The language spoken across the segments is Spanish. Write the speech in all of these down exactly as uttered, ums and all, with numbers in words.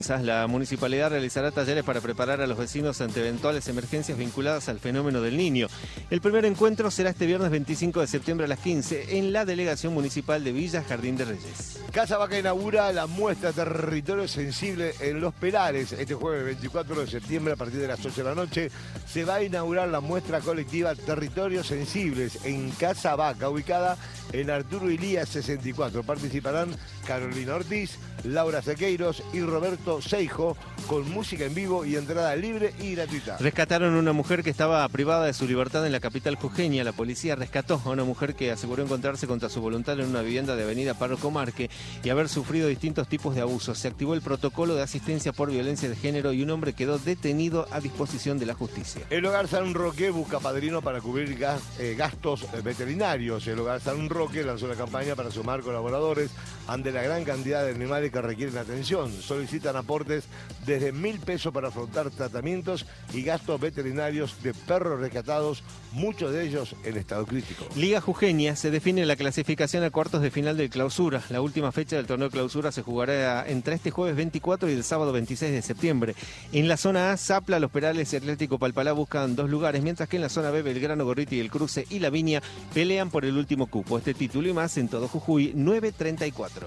La municipalidad realizará talleres para preparar a los vecinos ante eventuales emergencias vinculadas al fenómeno del Niño. El primer encuentro será este viernes veinticinco de septiembre a las quince en la Delegación Municipal de Villa Jardín de Reyes. Casa Vaca inaugura la muestra Territorio Sensible en Los Pelares. Este jueves veinticuatro de septiembre a partir de las ocho de la noche se va a inaugurar la muestra colectiva Territorios Sensibles en Casa Vaca, ubicada en Arturo Ilías sesenta y cuatro. Participarán Carolina Ortiz, Laura Sequeiros y Roberto Seijo, con música en vivo y entrada libre y gratuita. Rescataron a una mujer que estaba privada de su libertad en la capital jujeña. La policía rescató a una mujer que aseguró encontrarse contra su voluntad en una vivienda de avenida Párroco Marque y haber sufrido distintos tipos de abusos. Se activó el protocolo de asistencia por violencia de género y un hombre quedó detenido a disposición de la justicia. El Hogar San Roque busca padrino para cubrir gas, eh, gastos veterinarios. El Hogar San Roque lanzó una campaña para sumar colaboradores ante la gran cantidad de animales que requieren atención. Solicitan aportes desde mil pesos para afrontar tratamientos y gastos veterinarios de perros rescatados, muchos de ellos en estado crítico. Liga Jujeña se define la clasificación a cuartos de final del Clausura. La última fecha del torneo Clausura se jugará entre este jueves veinticuatro y el sábado veintiséis de septiembre. En la zona A, Zapla, Los Perales y Atlético Palpalá buscan dos lugares, mientras que en la zona B, Belgrano, Gorriti y El Cruce y La Viña pelean por el último cupo. Este título y más en todo Jujuy, nueve treinta y cuatro.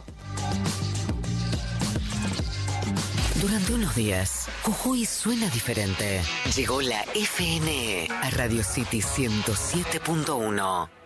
Durante unos días, Jujuy suena diferente. Llegó la F N E a Radio City ciento siete punto uno.